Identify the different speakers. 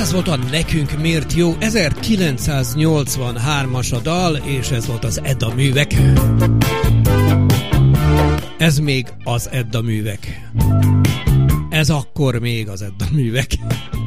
Speaker 1: Ez volt a Nekünk miért jó, 1983-as a dal, és ez volt az Edda művek. Ez még az Edda művek. Ez akkor még az Edda művek.